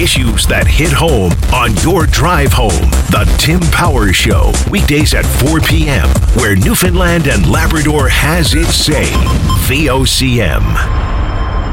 issues that hit home on your drive home. The Tim Powers Show, weekdays at 4 p.m., where Newfoundland and Labrador has its say. VOCM.